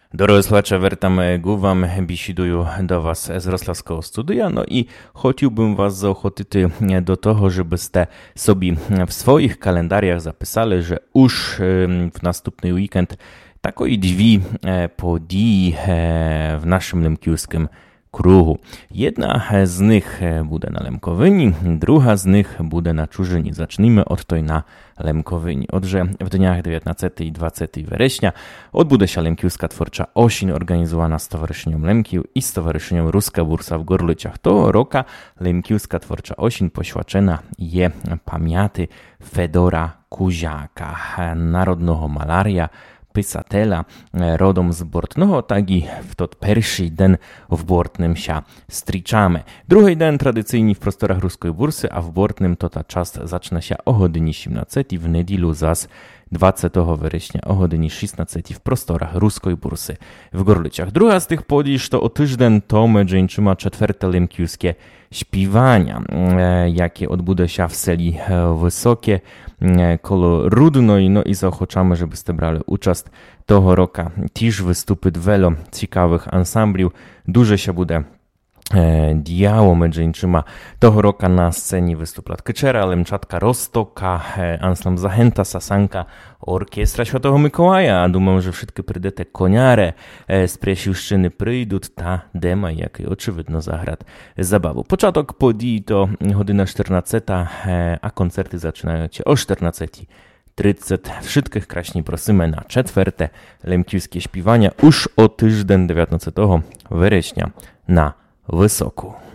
Дорогі слухачі, вертами вам бесідую до вас з Рославського студія. Ну і хотів би вас заохотити до того, щоб сте собі в своїх календарях записали, що уж в наступний вікенд такої дві події в нашому лемківському кругу. Jedna z nich буде на Лемковині, друга з них буде на Чужині. Zacznijmy od той на Лемковині. Отже, в днях 19 і 20 вересня odbude się Лемківська творча осінь, організована Stowarzyszeniem Lemkів і Stowarzyszeniem Ruska Bursa w Gorlicach. Того року Лемківська творча осінь посвячена є пам'яті Федора Кузяка, народного маляря, pisatela rodom z Bortnego, tak i w tot pierwszy dzień w Bortnym się striczamy. Drugi dzień tradycyjnie w prostorach Ruskiej Bursy, a w Bortnym to ta czas zaczyna się o godzinie 17 i w niedzielę zas 20 września o godzinie 16 w prostorach Ruskiej Bursy w Gorlicach. Druga z tych podróży to o tydzień to dzieńczyma czwarte lemkівське śpiewania, jakie odbude się w seli Wysokie koło Rudnej, no i zaochoczamy, żebyście brali uczest tego roku. Też wystupy wielu ciekawych ansambliów, duże się bude działo medżeńczyma. Tego roku na scenie wystupla Tkyczera, Lemczatka Rostoka, ansambl Zachęta, Sasanka, Orkiestra Świętego Mikołaja. Думаю, że wszystkie прийдете koniare z Presiuszczyny przyjdą, ta dema, jak i oczywidno zagrać zabawę. Początek podii to godzina 14, a koncerty zaczynają się o 14:30. Wszystkich kraśnie prosimy na czwarte lemkівське śpiewania już o tydzień 19 września na Wysoku.